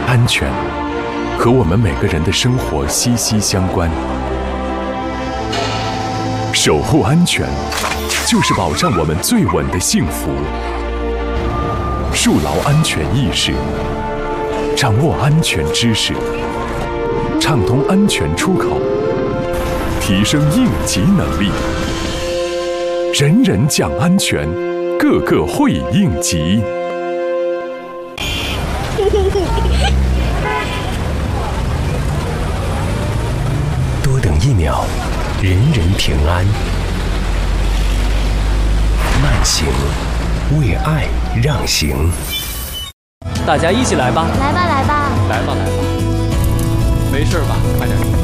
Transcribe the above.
安全和我们每个人的生活息息相关。守护安全，就是保障我们最稳的幸福。树牢安全意识，掌握安全知识，畅通安全出口，提升应急能力。人人讲安全，个个会应急。 多等1秒，人人平安。慢行，为爱让行。 大家一起来吧！ 来吧，来吧！ 来吧，来吧！没事吧？快点。